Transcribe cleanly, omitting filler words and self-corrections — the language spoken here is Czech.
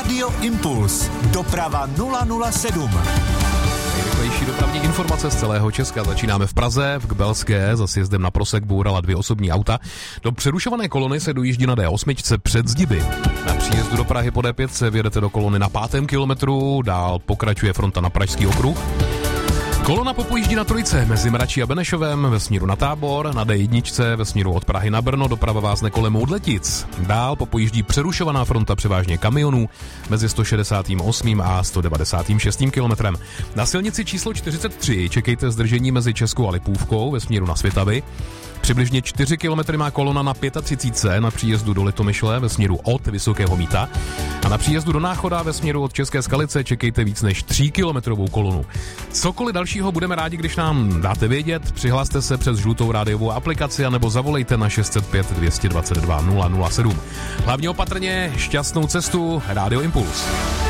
Rádio Impuls. Doprava 007. Nejrychlejší dopravní informace z celého Česka. Začínáme v Praze, v Kbelské, za sjezdem na Prosek bourala 2 osobní auta. Do přerušované kolony se dojíždí na D8 před Zdiby. Na příjezdu do Prahy po D5 se vjedete do kolony na 5. kilometru, dál pokračuje fronta na Pražský okruh. Kolona popojíždí na Trojce mezi Mračí a Benešovem ve směru na Tábor, na D1 ve směru od Prahy na Brno, doprava vázne kolem Moudletic. Dál popojíždí přerušovaná fronta převážně kamionů mezi 168. a 196. kilometrem. Na silnici číslo 43 čekejte zdržení mezi Českou a Lipůvkou ve směru na Svitavy. Přibližně 4 kilometry má kolona na 35. na příjezdu do Litomyšle ve směru od Vysokého Mýta. A na příjezdu do Náchoda ve směru od České Skalice čekejte víc než 3kilometrovou kolonu. Cokoliv dalšího budeme rádi, když nám dáte vědět. Přihlaste se přes žlutou rádiovou aplikaci anebo zavolejte na 605 222 007. Hlavně opatrně, šťastnou cestu, Rádio Impuls.